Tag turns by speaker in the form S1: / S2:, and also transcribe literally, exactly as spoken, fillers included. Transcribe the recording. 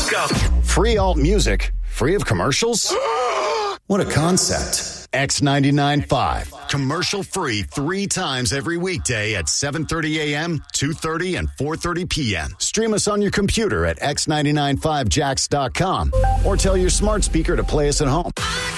S1: Let's go.
S2: Free alt music, free of commercials? What a concept. X ninety-nine point five. Commercial free three times every weekday at seven thirty a.m., two thirty, and four thirty p.m. Stream us on your computer at x nine nine five jacks dot com or tell your smart speaker to play us at home.